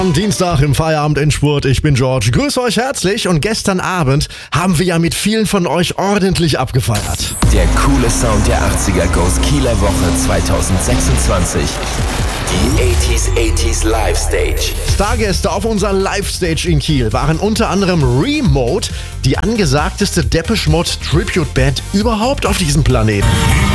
Am Dienstag im Feierabend-Endspurt, ich bin George, grüße euch herzlich und gestern Abend haben wir ja mit vielen von euch ordentlich abgefeiert. Der coole Sound der 80er Goes Kieler Woche 2026. Die 80s Live Stage. Stargäste auf unserer Live-Stage in Kiel waren unter anderem Remote, die angesagteste Depeche Mode Tribute-Band überhaupt auf diesem Planeten.